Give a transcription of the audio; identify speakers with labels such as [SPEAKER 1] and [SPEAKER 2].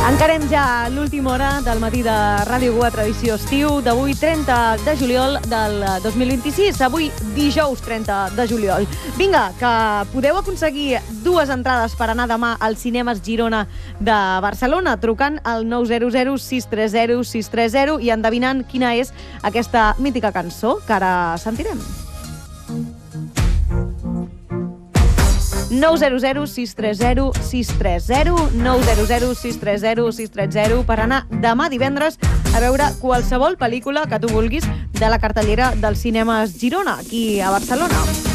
[SPEAKER 1] Encarem ja l'última hora del matí de Ràdio 4 edició estiu d'avui 30 de juliol del 2026. Avui dijous 30 de juliol. Vinga, que podeu aconseguir 2 entrades per anar demà als cinemes Girona de Barcelona trucant al 900 630 630 i endevinant quina és aquesta mítica cançó que ara sentirem. 900 630 630 900 630 630 per anar demà divendres a veure qualsevol pel·lícula que tu vulguis de la cartellera dels cinemes Girona, aquí a Barcelona.